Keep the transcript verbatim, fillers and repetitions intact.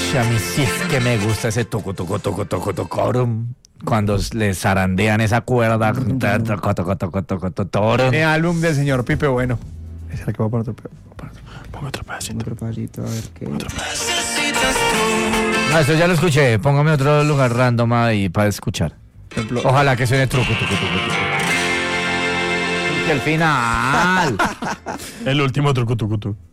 A mí sí es que me gusta ese toco, toco, toco, toco, tocorum. Cuando le zarandean esa cuerda. Toco, toco, toco, toco, tocorum. El álbum del señor Pipe Bueno. Ese es el que va para otro pedo. Pongo otro pedacito. Otro pedacito, a ver qué. Otro pedacito. No, eso ya lo escuché. Póngame otro lugar random ahí para escuchar. Por ejemplo, Ojalá que suene truco, truco, truco, truco. Y el final. El último truco, truco, truco.